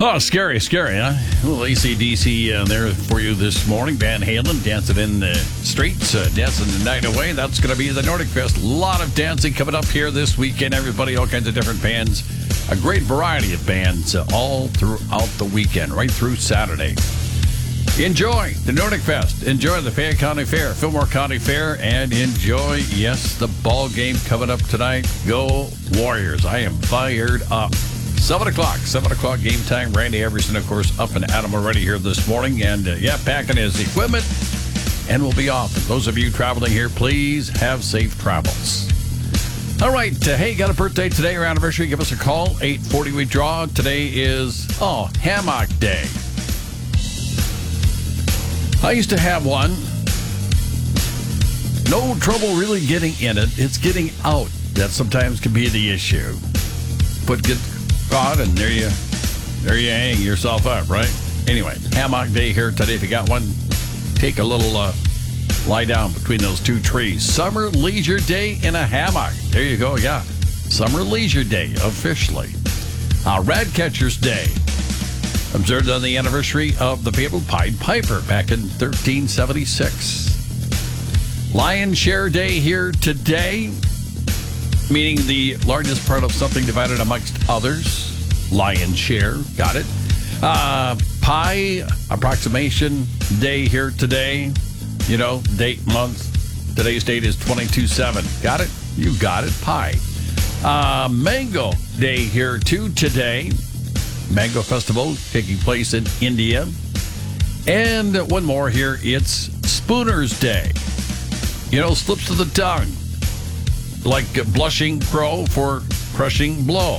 Oh, scary, huh? Well, AC/DC there for you this morning. Van Halen dancing in the streets, dancing the night away. That's going to be the Nordic Fest. A lot of dancing coming up here this weekend. Everybody, all kinds of different bands. A great variety of bands all throughout the weekend, right through Saturday. Enjoy the Nordic Fest. Enjoy the Fayette County Fair, Fillmore County Fair, and enjoy, yes, the ball game coming up tonight. Go Warriors. I am fired up. 7 o'clock game time. Randy Everson, of course, up and at 'em already here this morning. And, packing his equipment. And we'll be off. And those of you traveling here, please have safe travels. All right. Hey, got a birthday today or anniversary? Give us a call. 840 we draw. Today is, Hammock Day. I used to have one. No trouble really getting in it. It's getting out that sometimes can be the issue. But get caught and there you hang yourself up, right? Anyway, hammock day here today. If you got one, take a little lie down between those two trees. Summer Leisure Day in a hammock. There you go, yeah. Summer Leisure Day, officially. Ratcatcher's Day. Observed on the anniversary of the fabled Pied Piper back in 1376. Lion's Share Day here today, meaning the largest part of something divided amongst others. Lion's share, got it. Pi Approximation Day here today. You know, date, month. Today's date is 22/7. Got it? You got it. Pi. Mango Day here too today. Mango Festival taking place in India. And one more here, it's Spooner's Day. You know, slips of the tongue. Like blushing crow for crushing blow.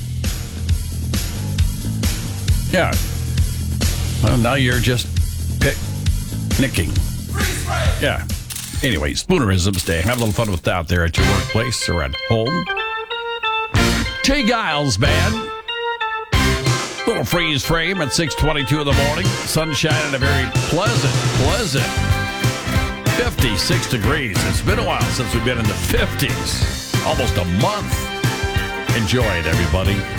Yeah. Well, now you're just picnicking. Yeah. Anyway, Spoonerisms Day. Have a little fun with that there at your workplace or at home. Jay Giles Band. Little freeze frame at 6:22 in the morning. Sunshine and a very pleasant 56 degrees. It's been a while since we've been in the 50s. Almost a month. Enjoy it, everybody.